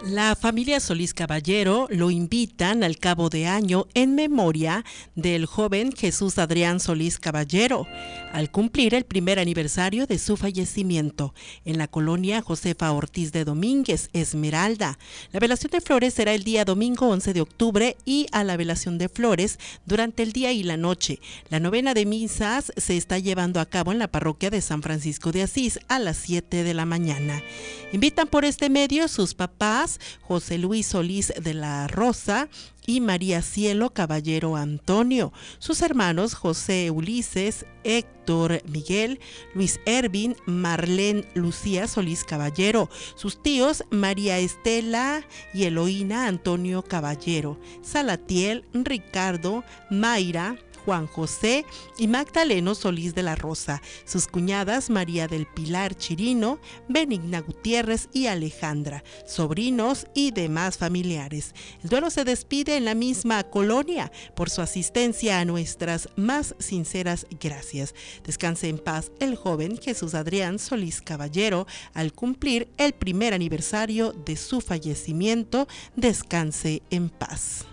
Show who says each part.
Speaker 1: La familia Solís Caballero lo invitan al cabo de año en memoria del joven Jesús Adrián Solís Caballero, al cumplir el primer aniversario de su fallecimiento en la colonia Josefa Ortiz de Domínguez, Esmeralda. La velación de flores será el día domingo 11 de octubre y a la velación de flores durante el día y la noche. La novena de misas se está llevando a cabo en la parroquia de San Francisco de Asís a las 7 de la mañana. Invitan por este medio sus papás, José Luis Solís de la Rosa y María Cielo Caballero Antonio, sus hermanos José Ulises, Héctor Miguel, Luis Ervin, Marlene Lucía Solís Caballero, sus tíos María Estela y Eloína Antonio Caballero, Salatiel, Ricardo, Mayra, Juan José y Magdaleno Solís de la Rosa, sus cuñadas María del Pilar Chirino, Benigna Gutiérrez y Alejandra, sobrinos y demás familiares. El duelo se despide en la misma colonia. Por su asistencia a nuestras más sinceras gracias. Descanse en paz el joven Jesús Adrián Solís Caballero al cumplir el primer aniversario de su fallecimiento. Descanse en paz.